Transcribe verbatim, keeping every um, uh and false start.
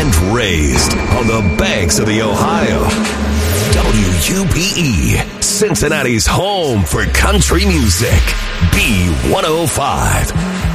and raised on the banks of the Ohio. W U P E, Cincinnati's home for country music. B one oh five.